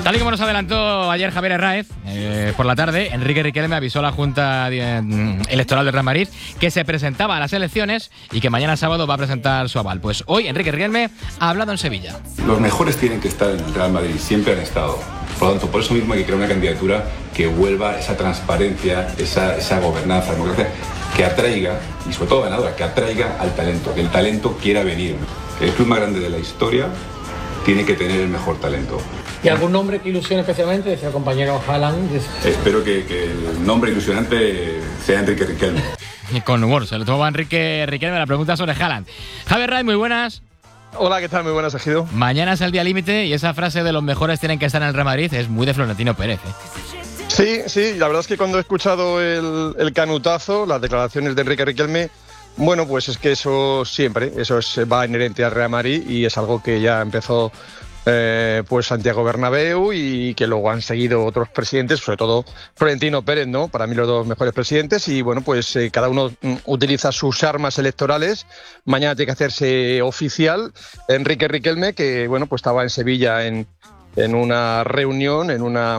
Tal y como nos adelantó ayer Javier Herráez, por la tarde, Enrique Riquelme avisó a la Junta Electoral del Real Madrid que se presentaba a las elecciones y que mañana sábado va a presentar su aval. Pues hoy Enrique Riquelme ha hablado en Sevilla. Los mejores tienen que estar en el Real Madrid, siempre han estado. Por lo tanto, por eso mismo hay que crear una candidatura que vuelva esa transparencia, esa gobernanza, democracia, que atraiga, y sobre todo ganadora, que atraiga al talento, que el talento quiera venir. El club más grande de la historia tiene que tener el mejor talento. ¿Y algún nombre que ilusione especialmente? Decía el compañero Haaland. Espero que el nombre ilusionante sea Enrique Riquelme. Con humor, se lo tomaba Enrique Riquelme la pregunta sobre Haaland. Javier Herráez, muy buenas. Hola, ¿qué tal? Muy buenas, Ejido. Mañana es el día límite y esa frase de los mejores tienen que estar en el Real Madrid es muy de Florentino Pérez, Sí, la verdad es que cuando he escuchado el canutazo, las declaraciones de Enrique Riquelme, bueno, pues es que eso va inherente al Real Madrid y es algo que ya empezó pues Santiago Bernabéu y que luego han seguido otros presidentes, sobre todo Florentino Pérez, ¿no? Para mí los dos mejores presidentes y bueno, pues cada uno utiliza sus armas electorales. Mañana tiene que hacerse oficial Enrique Riquelme, que bueno, pues estaba en Sevilla en una reunión,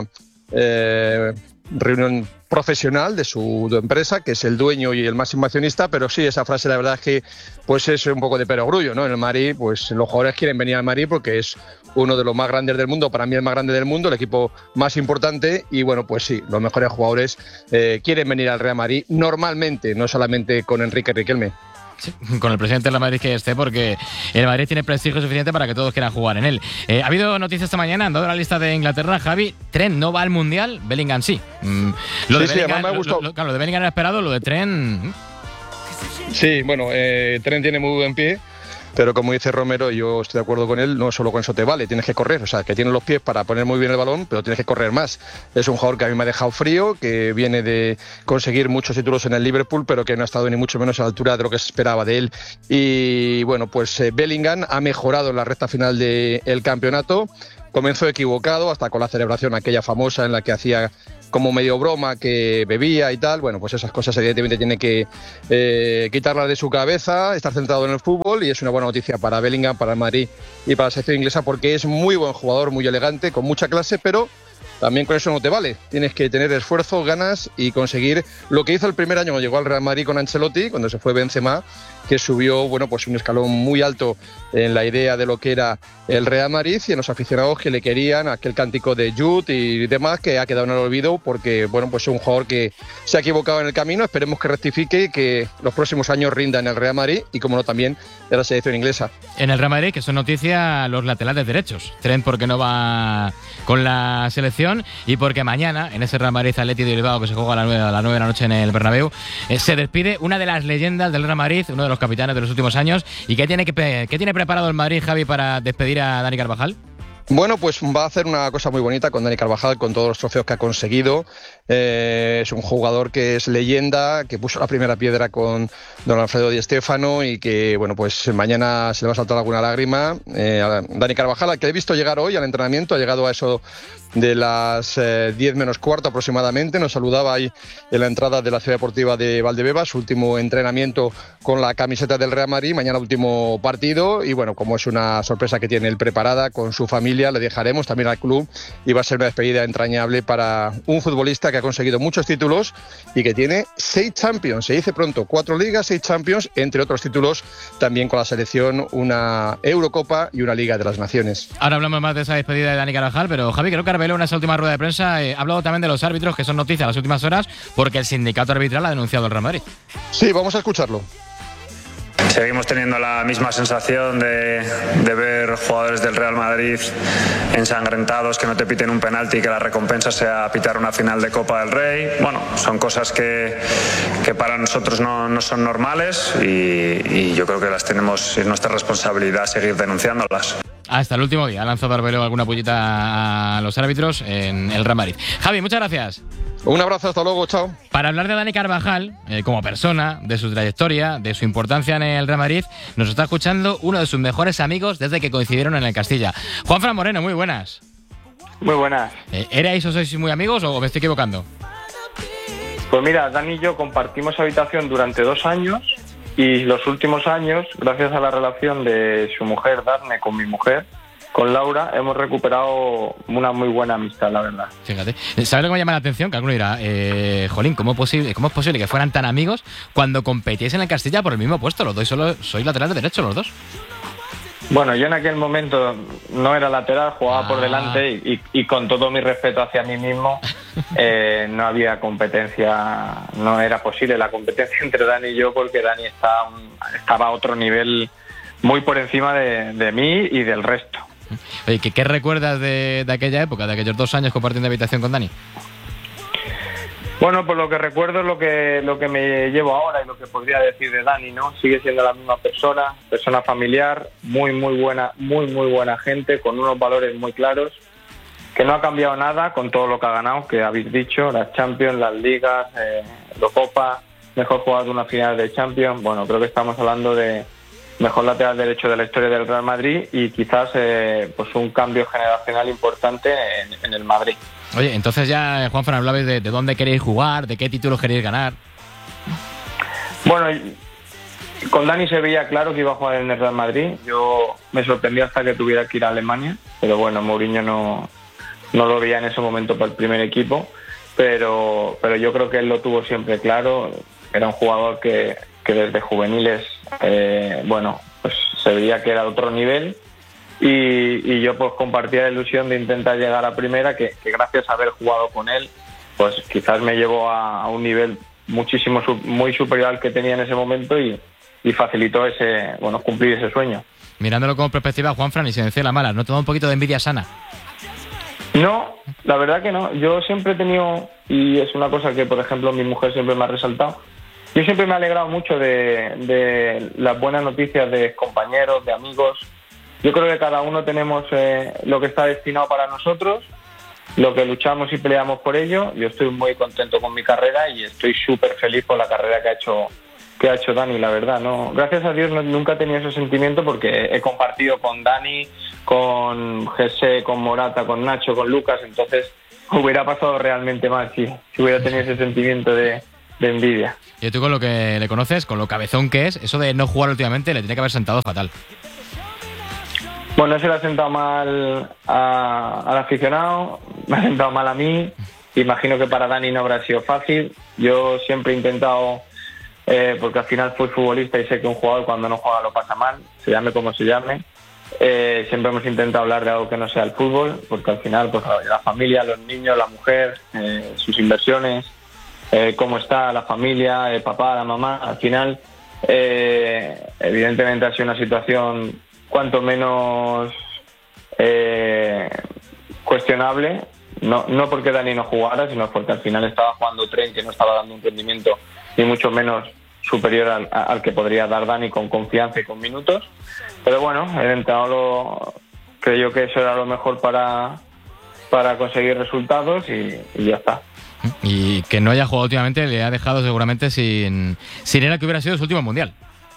reunión profesional de su empresa, que es el dueño y el máximo accionista, pero sí, esa frase la verdad es que pues es un poco de perogrullo, ¿no? En el Madrid, pues los jugadores quieren venir al Madrid porque es uno de los más grandes del mundo, para mí el más grande del mundo, el equipo más importante y bueno, pues sí, los mejores jugadores quieren venir al Real Madrid normalmente, no solamente con Enrique Riquelme. Sí, con el presidente del Real Madrid que esté, porque el Madrid tiene prestigio suficiente para que todos quieran jugar en él. Ha habido noticias esta mañana, han dado la lista de Inglaterra, Javi. Trent no va al Mundial, Bellingham sí. Lo de Bellingham era esperado, lo de Trent... Sí, bueno, Trent tiene muy buen pie, pero como dice Romero, yo estoy de acuerdo con él, no solo con eso te vale, tienes que correr, o sea, que tienes los pies para poner muy bien el balón, pero tienes que correr más. Es un jugador que a mí me ha dejado frío, que viene de conseguir muchos títulos en el Liverpool, pero que no ha estado ni mucho menos a la altura de lo que se esperaba de él. Y bueno, pues Bellingham ha mejorado en la recta final del campeonato, comenzó equivocado, hasta con la celebración aquella famosa en la que hacía como medio broma que bebía y tal. Bueno, pues esas cosas evidentemente tiene que quitarlas de su cabeza, estar centrado en el fútbol y es una buena noticia para Bellingham, para el Madrid y para la selección inglesa porque es muy buen jugador, muy elegante, con mucha clase, pero también con eso no te vale. Tienes que tener esfuerzo, ganas y conseguir lo que hizo el primer año cuando llegó al Real Madrid con Ancelotti, cuando se fue Benzema, que subió, bueno, pues un escalón muy alto en la idea de lo que era el Real Madrid y en los aficionados que le querían, aquel cántico de Jude y demás que ha quedado en el olvido porque, bueno, pues es un jugador que se ha equivocado en el camino, esperemos que rectifique y que los próximos años rinda en el Real Madrid y, como no, también en la selección inglesa. En el Real Madrid, que son noticia los laterales derechos. Trent porque no va con la selección y porque mañana, en ese Real Madrid Athletic de Bilbao que se juega a las 9 de la noche en el Bernabéu, se despide una de las leyendas del Real Madrid, uno de los capitanes de los últimos años. ¿Y qué tiene preparado el Madrid, Javi, para despedir a Dani Carvajal? Bueno, pues va a hacer una cosa muy bonita con Dani Carvajal, con todos los trofeos que ha conseguido. Es un jugador que es leyenda, que puso la primera piedra con don Alfredo Di Stéfano y que, bueno, pues mañana se le va a saltar alguna lágrima. Dani Carvajal, al que he visto llegar hoy al entrenamiento, ha llegado a eso de las 10 menos cuarto aproximadamente. Nos saludaba ahí en la entrada de la Ciudad Deportiva de Valdebebas, su último entrenamiento con la camiseta del Real Madrid, mañana último partido y bueno, como es una sorpresa que tiene él preparada con su familia, le dejaremos también al club y va a ser una despedida entrañable para un futbolista que ha conseguido muchos títulos y que tiene 6 Champions, se dice pronto, 4 ligas, 6 Champions, entre otros títulos también con la selección, una Eurocopa y una Liga de las Naciones. Ahora hablamos más de esa despedida de Dani Carvajal, pero Javi, creo que Arbeló en esa última rueda de prensa ha hablado también de los árbitros, que son noticias las últimas horas, porque el sindicato arbitral ha denunciado al Real Madrid. Sí, vamos a escucharlo. Seguimos teniendo la misma sensación de ver jugadores del Real Madrid ensangrentados, que no te piten un penalti y que la recompensa sea pitar una final de Copa del Rey. Bueno, son cosas que para nosotros no son normales y yo creo que las tenemos, es nuestra responsabilidad seguir denunciándolas. Hasta el último día ha lanzado Arbeló alguna pullita a los árbitros en el Real Madrid. Javi, muchas gracias. Un abrazo, hasta luego, chao. Para hablar de Dani Carvajal, como persona, de su trayectoria, de su importancia en el Real Madrid, nos está escuchando uno de sus mejores amigos desde que coincidieron en el Castilla. Juanfran Moreno, muy buenas. Muy buenas. ¿Erais o sois muy amigos o me estoy equivocando? Pues mira, Dani y yo compartimos habitación durante 2 años y los últimos años, gracias a la relación de su mujer, Darne, con mi mujer, con Laura hemos recuperado una muy buena amistad, la verdad. Fíjate. ¿Sabes lo que me llama la atención? Que alguno dirá, jolín, ¿cómo es posible que fueran tan amigos cuando competíais en el Castilla por el mismo puesto? Los dos sois laterales derechos, los dos. Bueno, yo en aquel momento no era lateral, jugaba por delante y con todo mi respeto hacia mí mismo, no había competencia, no era posible la competencia entre Dani y yo, porque Dani estaba a otro nivel muy por encima de mí y del resto. Oye, ¿qué recuerdas de aquella época, de aquellos 2 años compartiendo habitación con Dani? Bueno, pues lo que recuerdo es lo que me llevo ahora y lo que podría decir de Dani, ¿no? Sigue siendo la misma persona familiar, muy buena gente, con unos valores muy claros, que no ha cambiado nada con todo lo que ha ganado, que habéis dicho, las Champions, las Ligas, Eurocopa, mejor jugador de una final de Champions. Bueno, creo que estamos hablando de mejor lateral derecho de la historia del Real Madrid y quizás pues un cambio generacional importante en el Madrid. Oye, entonces ya, Juanfran, hablabais de dónde queréis jugar, de qué títulos queréis ganar. Bueno, con Dani se veía claro que iba a jugar en el Real Madrid. Yo me sorprendí hasta que tuviera que ir a Alemania, pero bueno, Mourinho no lo veía en ese momento para el primer equipo, pero yo creo que él lo tuvo siempre claro. Era un jugador que desde juveniles, bueno, pues se veía que era otro nivel. Y yo pues compartía la ilusión de intentar llegar a primera, que gracias a haber jugado con él, pues quizás me llevó a un nivel muy superior al que tenía en ese momento y facilitó cumplir ese sueño. Mirándolo con perspectiva, Juanfran, y sin decir la mala, ¿no te da un poquito de envidia sana? No, la verdad que no. Yo siempre he tenido, y es una cosa que por ejemplo mi mujer siempre me ha resaltado, yo siempre me he alegrado mucho de las buenas noticias de compañeros, de amigos. Yo creo que cada uno tenemos lo que está destinado para nosotros, lo que luchamos y peleamos por ello. Yo estoy muy contento con mi carrera y estoy súper feliz por la carrera que ha hecho Dani, la verdad, ¿no? Gracias a Dios nunca he tenido ese sentimiento, porque he compartido con Dani, con José, con Morata, con Nacho, con Lucas, entonces hubiera pasado realmente mal si hubiera tenido ese sentimiento de envidia. Y tú, con lo que le conoces, con lo cabezón que es, eso de no jugar últimamente le tiene que haber sentado fatal. Bueno, se le ha sentado mal al aficionado, me ha sentado mal a mí. Imagino que para Dani no habrá sido fácil. Yo siempre he intentado, porque al final fui futbolista y sé que un jugador cuando no juega lo pasa mal, se llame como se llame. Siempre hemos intentado hablar de algo que no sea el fútbol, porque al final pues la familia, los niños, la mujer, sus inversiones, cómo está la familia, el papá, la mamá, al final evidentemente ha sido una situación cuanto menos cuestionable, no porque Dani no jugara, sino porque al final estaba jugando Tren, que no estaba dando un rendimiento ni mucho menos superior al que podría dar Dani con confianza y con minutos. Pero bueno, el entrenador creyó que eso era lo mejor para conseguir resultados y ya está. Y que no haya jugado últimamente le ha dejado seguramente sin era que hubiera sido su último mundial.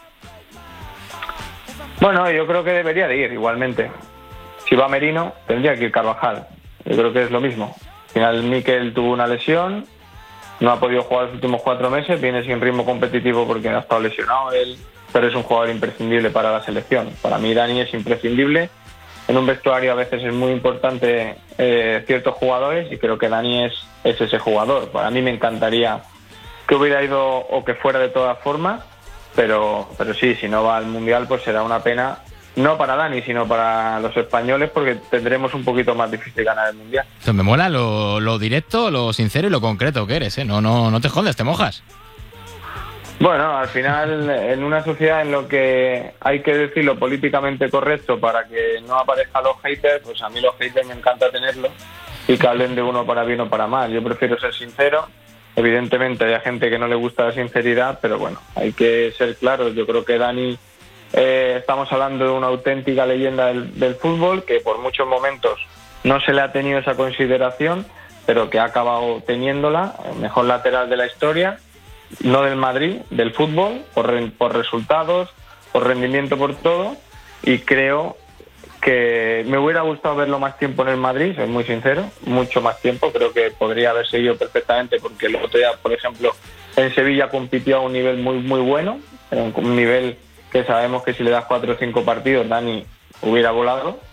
Bueno, yo creo que debería de ir igualmente. Si va Merino, tendría que ir Carvajal. Yo creo que es lo mismo. Al final Mikel tuvo una lesión, no ha podido jugar los últimos 4 meses, viene sin ritmo competitivo porque ha estado lesionado él, pero es un jugador imprescindible para la selección. Para mí Dani es imprescindible. En un vestuario a veces es muy importante ciertos jugadores y creo que Dani es ese jugador. Para mí me encantaría que hubiera ido o que fuera de todas formas, pero sí, si no va al Mundial pues será una pena, no para Dani, sino para los españoles, porque tendremos un poquito más difícil ganar el Mundial. Entonces, me mola lo directo, lo sincero y lo concreto que eres, ¿eh? No te jodes, te mojas. Bueno, al final, en una sociedad en lo que hay que decir lo políticamente correcto para que no aparezcan los haters, pues a mí los haters me encanta tenerlos y que hablen de uno para bien o para mal. Yo prefiero ser sincero. Evidentemente hay gente que no le gusta la sinceridad, pero bueno, hay que ser claros. Yo creo que Dani, estamos hablando de una auténtica leyenda del fútbol, que por muchos momentos no se le ha tenido esa consideración, pero que ha acabado teniéndola, el mejor lateral de la historia, no del Madrid, del fútbol, por resultados, por rendimiento, por todo, y creo que me hubiera gustado verlo más tiempo en el Madrid, soy muy sincero, mucho más tiempo. Creo que podría haber seguido perfectamente, porque el otro día, por ejemplo, en Sevilla compitió a un nivel muy bueno, un nivel que sabemos que si le das 4 o 5 partidos Dani hubiera volado,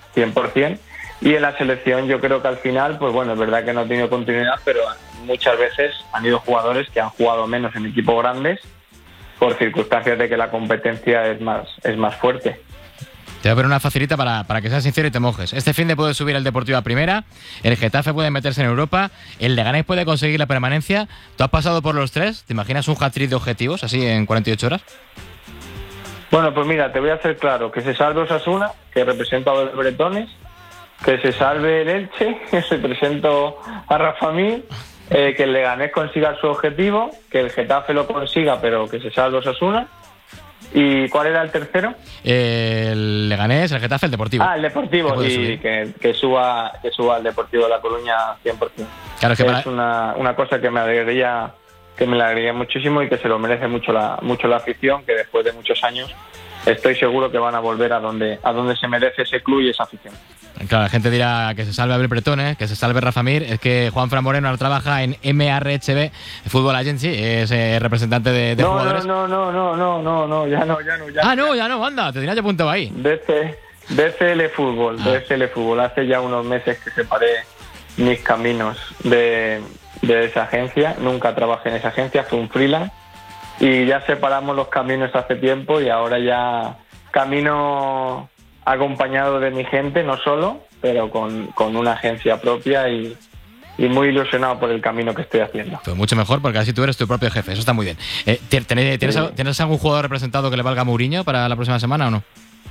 100%. Y en la selección yo creo que al final, pues bueno, es verdad que no ha tenido continuidad, pero muchas veces han ido jugadores que han jugado menos en equipos grandes por circunstancias de que la competencia es más fuerte. Te voy a poner una facilita para que seas sincero y te mojes. Este fin de puede subir el Deportivo a primera, el Getafe puede meterse en Europa, el Leganés puede conseguir la permanencia. ¿Tú has pasado por los tres? ¿Te imaginas un hat-trick de objetivos así en 48 horas? Bueno, pues mira, te voy a hacer claro, que se salve Osasuna, que represento a los bretones, que se salve el Elche, que represento a Rafa Mir, que el Leganés consiga su objetivo, que el Getafe lo consiga, pero que se salve Osasuna. ¿Y cuál era el tercero? El Leganés, el Getafe, el Deportivo. El Deportivo, y que suba el Deportivo de La Coruña 100%. Claro, es una cosa que me alegraría muchísimo y que se lo merece mucho la afición, que después de muchos años estoy seguro que van a volver a donde se merece ese club y esa afición. Claro, la gente dirá que se salve Abel Bretón, que se salve Rafa Mir. Es que Juanfran Moreno ahora trabaja en MRHB Football Agency, es representante de jugadores. No, ya no. Ya no, anda, te tenía yo apuntado ahí. DCL Fútbol. Hace ya unos meses que separé mis caminos de esa agencia. Nunca trabajé en esa agencia, fue un freelance. Y ya separamos los caminos hace tiempo y ahora ya camino acompañado de mi gente, no solo, pero con una agencia propia y muy ilusionado por el camino que estoy haciendo. Pues mucho mejor, porque así tú eres tu propio jefe, eso está muy bien. ¿Tienes algún jugador representado que le valga a Mourinho para la próxima semana o no?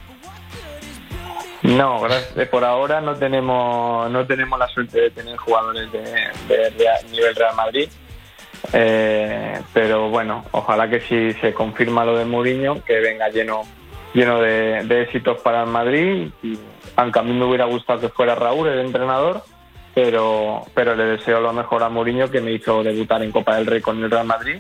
No, por ahora no tenemos la suerte de tener jugadores de nivel Real Madrid. Pero bueno, ojalá que si se confirma lo de Mourinho, que venga lleno de éxitos para el Madrid. Y aunque a mí me hubiera gustado que fuera Raúl el entrenador, pero le deseo lo mejor a Mourinho, que me hizo debutar en Copa del Rey con el Real Madrid,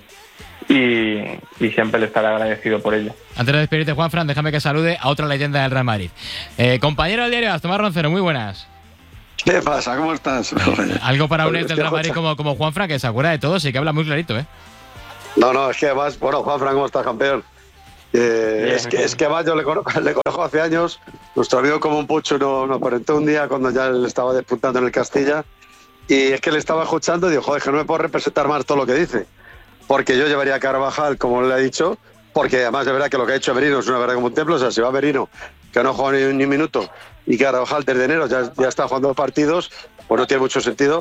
y siempre le estaré agradecido por ello. Antes de despedirte, Juanfran, déjame que salude a otra leyenda del Real Madrid. Compañero del diario, Tomás Roncero, muy buenas. ¿Qué pasa? ¿Cómo estás? Algo para un ex del Real Madrid como Juanfran, que se acuerda de todo, sí que habla muy clarito, ¿eh? No, es que además, bueno, Juanfran, ¿cómo estás, campeón? Es que además yo le conozco hace años. Nuestro amigo como un pucho nos conectó un día cuando ya él estaba despuntando en el Castilla, y es que le estaba escuchando y digo, joder, que no me puedo representar más todo lo que dice, porque yo llevaría a Carvajal, como le he dicho, porque además de verdad que lo que ha hecho Merino es una verdad como un templo. O sea, si va Merino, que no juega ni un minuto, y Carvajal desde enero ya está jugando partidos, pues no tiene mucho sentido.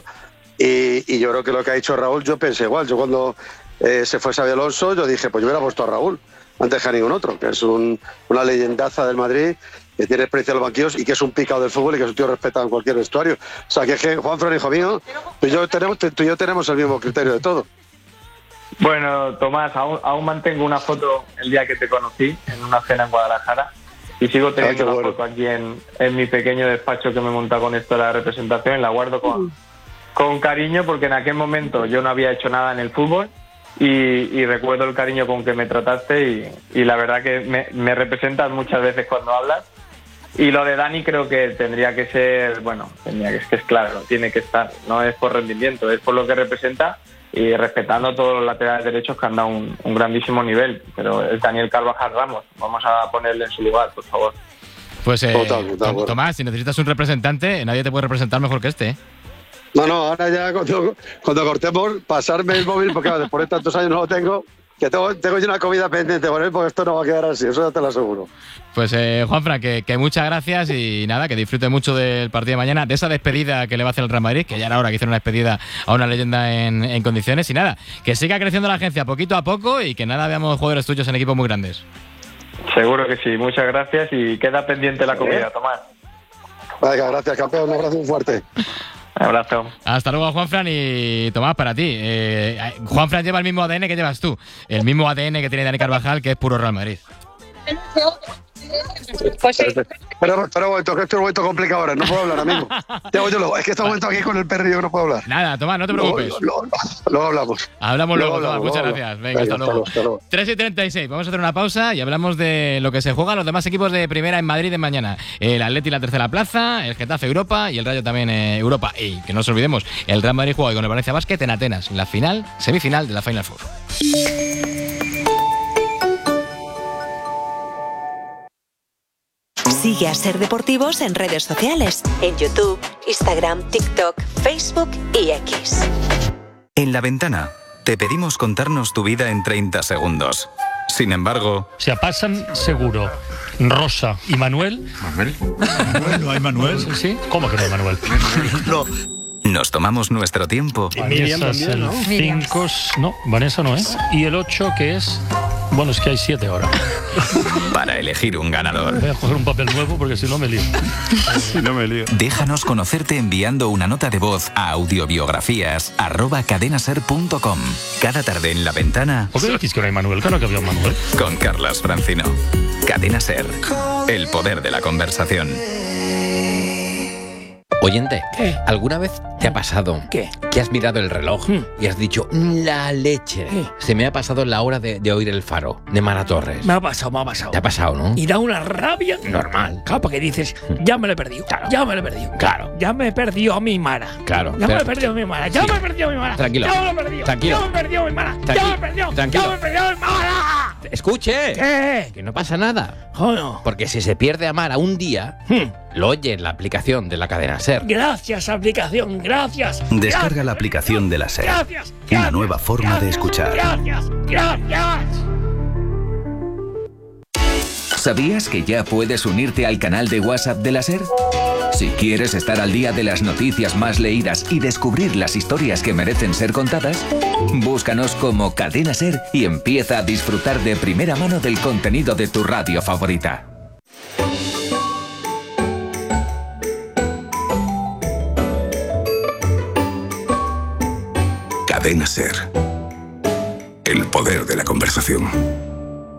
Y yo creo que lo que ha dicho Raúl, yo pensé igual. Yo cuando se fue Xabi Alonso, yo dije, pues yo hubiera puesto a Raúl antes que a ningún otro, que es una leyendaza del Madrid, que tiene experiencia en los banquillos y que es un picado del fútbol y que es un tío respetado en cualquier vestuario. O sea, que es que Juanfran, hijo mío, tú y yo tenemos el mismo criterio de todo. Bueno, Tomás, aún mantengo una foto el día que te conocí, en una cena en Guadalajara, y sigo teniendo una foto aquí en mi pequeño despacho que me he montado con esto de la representación, y la guardo con cariño, porque en aquel momento yo no había hecho nada en el fútbol, y recuerdo el cariño con que me trataste, y la verdad que me representas muchas veces cuando hablas. Y lo de Dani creo que tendría que ser, es claro, tiene que estar, no es por rendimiento, es por lo que representa, y respetando a todos los laterales derechos que han dado un grandísimo nivel. Pero es Daniel Carvajal Ramos, vamos a ponerle en su lugar, por favor. Pues total. Tomás, si necesitas un representante, nadie te puede representar mejor que este, ¿eh? No, ahora ya cuando cortemos, pasarme el móvil, porque después de tantos años no lo tengo, que tengo yo una comida pendiente con él, porque esto no va a quedar así, eso ya te lo aseguro. Pues Juanfran, que muchas gracias, y nada, que disfrute mucho del partido de mañana, de esa despedida que le va a hacer el Real Madrid, que ya era hora que hiciera una despedida a una leyenda en condiciones, y nada, que siga creciendo la agencia poquito a poco, y que nada, veamos jugadores tuyos en equipos muy grandes. Seguro que sí, muchas gracias, y queda pendiente la comida, Tomás. Venga, gracias, campeón, un abrazo muy fuerte. Un abrazo. Hasta luego, Juanfran. Y Tomás, para ti, Juanfran lleva el mismo ADN que llevas tú, el mismo ADN que tiene Dani Carvajal, que es puro Real Madrid. Pues sí. Pero un momento, que esto es un momento complicado ahora, no puedo hablar, amigo. Es que este momento aquí con el perro y yo no puedo hablar. Nada, Tomás, no te preocupes. Luego hablamos. Hablamos luego, Tomás, muchas gracias. Venga, hasta luego. 3:36, vamos a hacer una pausa y hablamos de lo que se juegan los demás equipos de primera en Madrid de mañana. El Atleti la tercera plaza, el Getafe Europa y el Rayo también Europa. Y que no nos olvidemos, el Real Madrid juega hoy con el Valencia Basket en Atenas, en la semifinal de la Final Four. Sigue a Ser Deportivos en redes sociales, en YouTube, Instagram, TikTok, Facebook y X. En La Ventana te pedimos contarnos tu vida en 30 segundos. Sin embargo... Se pasan seguro Rosa y Manuel. ¿Manuel? ¿No hay Manuel? ¿Sí? ¿Cómo que no hay Manuel? No. Nos tomamos nuestro tiempo. Miriam también, ¿no? 5, no, Vanessa no es. Y el 8, que es... Bueno, es que hay 7 ahora. Para elegir un ganador. Voy a coger un papel nuevo porque si no me lío. Déjanos conocerte enviando una nota de voz a audiobiografías@cadenaser.com. Cada tarde en La Ventana. ¿Por qué decís que no hay Manuel? Claro que había un Manuel. Con Carlas Francino. Cadena Ser. El poder de la conversación. Oyente, ¿Qué? ¿alguna vez te ha pasado ¿Qué? que has mirado el reloj y has dicho, la leche? ¿Qué? Se me ha pasado la hora de oír El Faro, de Mara Torres. Me ha pasado. ¿Te ha pasado, no? Y da una rabia Normal. Claro, porque dices, ya me lo he perdido. Claro. Ya me lo he perdido. Claro. Ya me he perdido a mi Mara. Claro. Ya me he perdido a mi Mara. Ya me he perdido a mi Mara. Tranquilo. Ya me lo he perdido. Tranquilo. Ya me he perdido a mi Mara. Ya me he perdido. Tranquilo. Ya me he perdido a mi Mara. ¡Escuche! ¿Qué? Que no pasa nada. Joder. Porque si se pierde a Mara un día, lo oye en la aplicación de la cadena SER. Gracias, aplicación. Gracias. Descarga la aplicación de la SER. Gracias. Una nueva forma de escuchar. Gracias. ¿Sabías que ya puedes unirte al canal de WhatsApp de la SER? Si quieres estar al día de las noticias más leídas y descubrir las historias que merecen ser contadas, búscanos como Cadena SER y empieza a disfrutar de primera mano del contenido de tu radio favorita. Cadena SER. El poder de la conversación.